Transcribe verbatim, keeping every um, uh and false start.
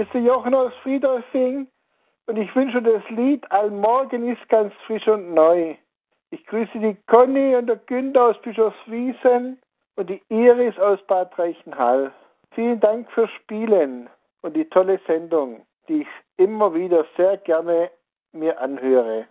Hier ist der Jochen aus Friedolfing und ich wünsche das Lied Allmorgen ist ganz frisch und neu. Ich grüße die Conny und der Günther aus Bischofswiesen und die Iris aus Bad Reichenhall. Vielen Dank fürs Spielen und die tolle Sendung, die ich immer wieder sehr gerne mir anhöre.